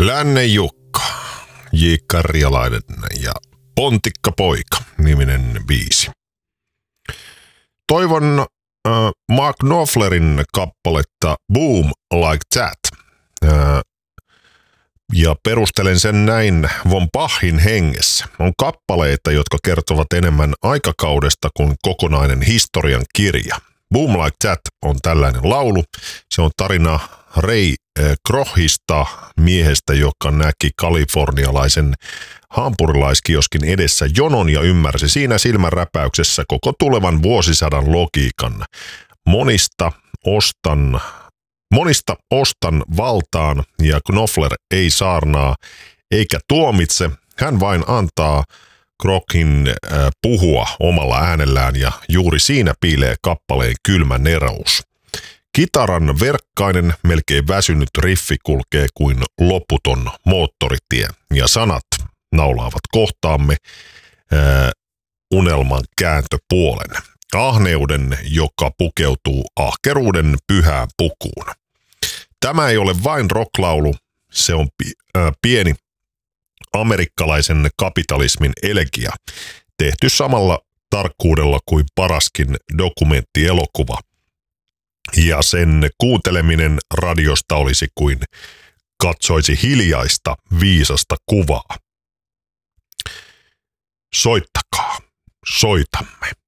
Lännen Jukka, J. Karjalainen ja Pontikka Poika niminen biisi. Toivon Mark Knopflerin kappaletta Boom Like That. Ja perustelen sen näin Von Bachin hengessä. On kappaleita, jotka kertovat enemmän aikakaudesta kuin kokonainen historian kirja. Boom Like That on tällainen laulu. Se on tarina Ray Krochista, miehestä, joka näki kalifornialaisen hampurilaiskioskin edessä jonon ja ymmärsi siinä silmänräpäyksessä koko tulevan vuosisadan logiikan. Monista ostan valtaan ja Knopfler ei saarnaa eikä tuomitse. Hän vain antaa Krochin puhua omalla äänellään ja juuri siinä piilee kappaleen kylmä nerous. Kitaran verkkainen, melkein väsynyt riffi kulkee kuin loputon moottoritie ja sanat naulaavat kohtaamme unelman kääntöpuolen. Ahneuden, joka pukeutuu ahkeruuden pyhään pukuun. Tämä ei ole vain rocklaulu, se on pieni amerikkalaisen kapitalismin elegia, tehty samalla tarkkuudella kuin paraskin dokumenttielokuva. Ja sen kuunteleminen radiosta olisi kuin katsoisi hiljaista, viisasta kuvaa. Soittakaa, soitamme.